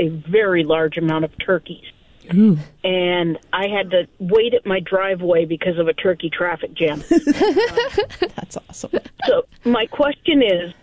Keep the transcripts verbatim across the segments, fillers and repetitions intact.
a very large amount of turkeys. Ooh. And I had to wait at my driveway because of a turkey traffic jam. That's awesome. So my question is,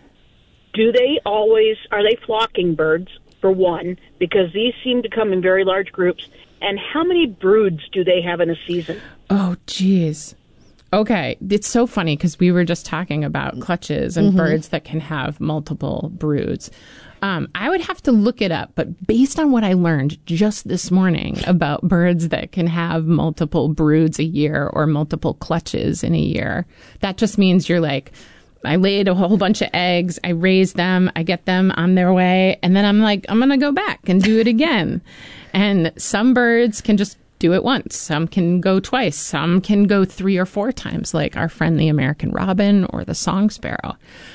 do they always, are they flocking birds, for one, because these seem to come in very large groups, and how many broods do they have in a season? Oh, geez. Okay, it's so funny because we were just talking about clutches and mm-hmm. birds that can have multiple broods. Um, I would have to look it up, but based on what I learned just this morning about birds that can have multiple broods a year or multiple clutches in a year, that just means you're like, I laid a whole bunch of eggs, I raise them, I get them on their way, and then I'm like, I'm going to go back and do it again. And some birds can just do it once. Some can go twice. Some can go three or four times, like our friend the American robin or the song sparrow.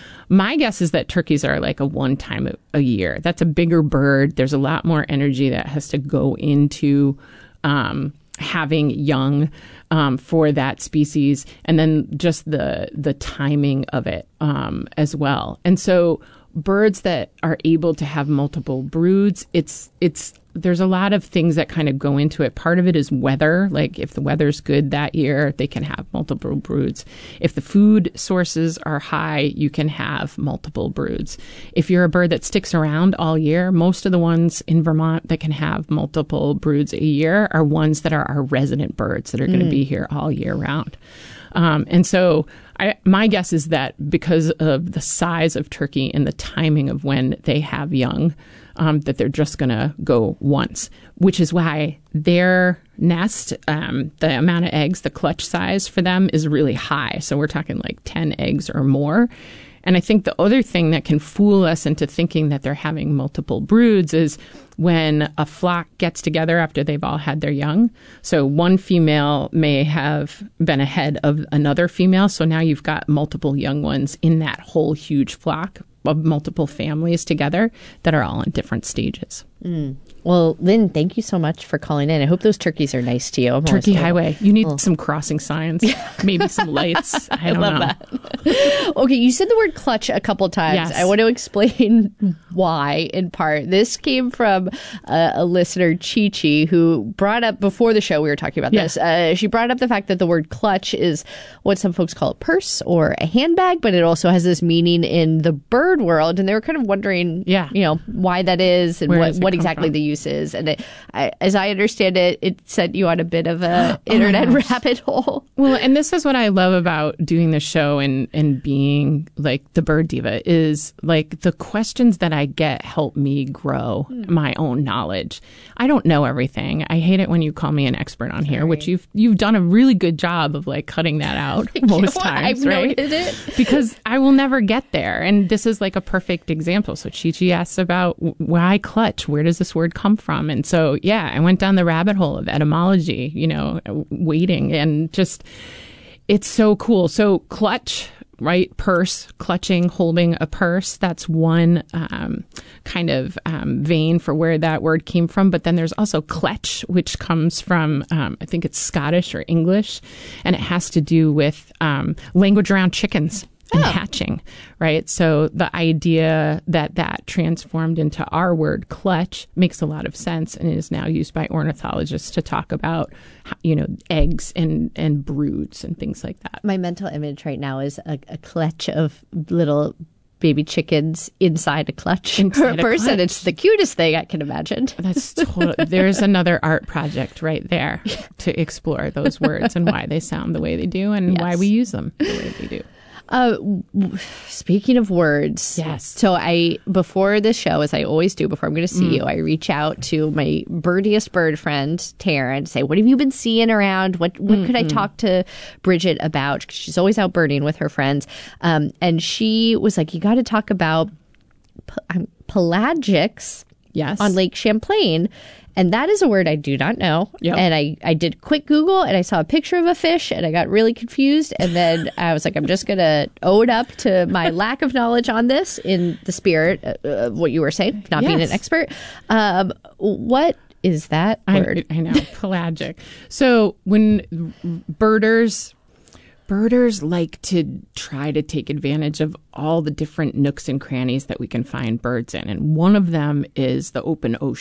My guess is that turkeys are like a one time a year. That's a bigger bird. There's a lot more energy that has to go into um, having young um, for that species, and then just the the timing of it um, as well. And so birds that are able to have multiple broods, it's it's there's a lot of things that kind of go into it. Part of it is weather. Like if the weather's good that year, they can have multiple broods. If the food sources are high, you can have multiple broods. If you're a bird that sticks around all year, most of the ones in Vermont that can have multiple broods a year are ones that are our resident birds that are going to mm. be here all year round. Um, and so I, my guess is that because of the size of turkey and the timing of when they have young, um, that they're just going to go once, which is why their nest, um, the amount of eggs, the clutch size for them is really high. So we're talking like ten eggs or more. And I think the other thing that can fool us into thinking that they're having multiple broods is when a flock gets together after they've all had their young. So one female may have been ahead of another female. So now you've got multiple young ones in that whole huge flock of multiple families together that are all in different stages. Mm. Well, Lynn, thank you so much for calling in. I hope those turkeys are nice to you. I'm Turkey Highway. You need oh. some crossing signs, maybe some lights. I don't I love know. That. Okay, you said the word clutch a couple times. Yes. I want to explain why, in part. This came from uh, a listener, Chi Chi, who brought up, before the show we were talking about yeah. this, uh, she brought up the fact that the word clutch is what some folks call a purse or a handbag, but it also has this meaning in the bird world. And they were kind of wondering, yeah. you know, why that is and Where what, what exactly from? the use is. And it, I, as I understand it, it sent you on a bit of a oh internet rabbit hole. Well, and this is what I love about doing the show and, and being like the bird diva is like the questions that I get help me grow mm. my own knowledge. I don't know everything. I hate it when you call me an expert on here, Sorry. which you've you've done a really good job of like cutting that out most times, I've right? noted it. Because I will never get there. And this is like a perfect example. So Chi Chi asks about why clutch? Where does this word come from? And so, yeah, I went down the rabbit hole of etymology, you know, waiting, and just, it's so cool. So clutch, right? Purse, clutching, holding a purse. That's one um, kind of um, vein for where that word came from. But then there's also cletch, which comes from, um, I think it's Scottish or English, and it has to do with um, language around chickens. And oh. hatching, right? So the idea that that transformed into our word clutch makes a lot of sense and is now used by ornithologists to talk about, you know, eggs and, and broods and things like that. My mental image right now is a, a clutch of little baby chickens inside a clutch inside per person. Clutch. It's the cutest thing I can imagine. That's totally, there's another art project right there to explore those words and why they sound the way they do and yes. why we use them the way they do. Uh, speaking of words, yes. So I, before this show, as I always do, before I'm going to see mm. you, I reach out to my birdiest bird friend, Tara, and say, what have you been seeing around? What what mm-hmm. could I talk to Bridget about? 'Cause she's always out birding with her friends. Um, and she was like, you got to talk about p- um, pelagics yes. on Lake Champlain. And that is a word I do not know. Yep. And I, I did quick Google and I saw a picture of a fish and I got really confused. And then I was like, I'm just going to own up to my lack of knowledge on this in the spirit of what you were saying, not yes. being an expert. Um, what is that word? I, I know, pelagic. So when birders... Birders like to try to take advantage of all the different nooks and crannies that we can find birds in. And one of them is the open ocean.